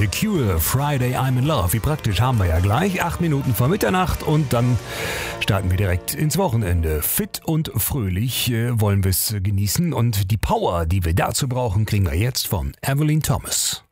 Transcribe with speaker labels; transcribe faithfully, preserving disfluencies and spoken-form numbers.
Speaker 1: The Cure, Friday I'm in Love. Wie praktisch, haben wir ja gleich. Acht Minuten vor Mitternacht und dann starten wir direkt ins Wochenende. Fit und fröhlich äh, wollen wir es genießen und die Power, die wir dazu brauchen, kriegen wir jetzt von Evelyn Thomas.